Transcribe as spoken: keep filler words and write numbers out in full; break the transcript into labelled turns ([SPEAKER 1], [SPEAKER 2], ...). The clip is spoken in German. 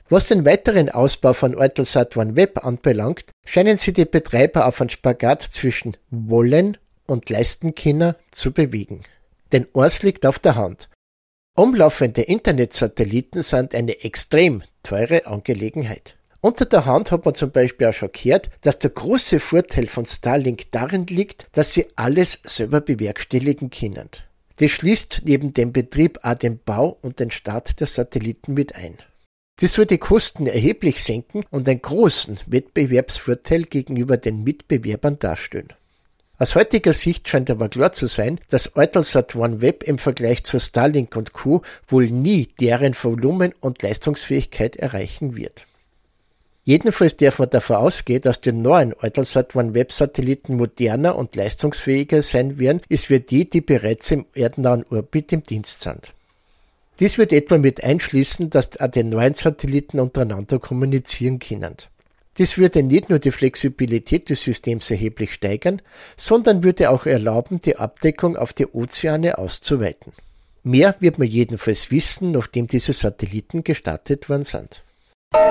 [SPEAKER 1] Was den weiteren Ausbau von Eutelsat OneWeb anbelangt, scheinen sich die Betreiber auf einen Spagat zwischen wollen und leisten können zu bewegen. Denn eins liegt auf der Hand. Umlaufende Internetsatelliten sind eine extrem teure Angelegenheit. Unter der Hand hat man zum Beispiel auch schon gehört, dass der große Vorteil von Starlink darin liegt, dass sie alles selber bewerkstelligen können. Das schließt neben dem Betrieb auch den Bau und den Start der Satelliten mit ein. Das soll die Kosten erheblich senken und einen großen Wettbewerbsvorteil gegenüber den Mitbewerbern darstellen. Aus heutiger Sicht scheint aber klar zu sein, dass Eutelsat OneWeb im Vergleich zur Starlink und Co. wohl nie deren Volumen und Leistungsfähigkeit erreichen wird. Jedenfalls darf man davon ausgehen, dass die neuen Eutelsat OneWeb-Satelliten moderner und leistungsfähiger sein werden, als wir die, die bereits im erdnahen Orbit im Dienst sind. Dies wird etwa mit einschließen, dass auch die neuen Satelliten untereinander kommunizieren können. Dies würde nicht nur die Flexibilität des Systems erheblich steigern, sondern würde auch erlauben, die Abdeckung auf die Ozeane auszuweiten. Mehr wird man jedenfalls wissen, nachdem diese Satelliten gestartet worden sind.